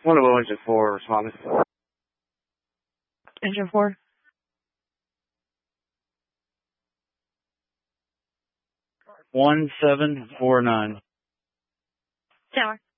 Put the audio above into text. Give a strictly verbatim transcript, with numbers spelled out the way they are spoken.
One of engine four responding. Engine four. One seven four nine. Tower.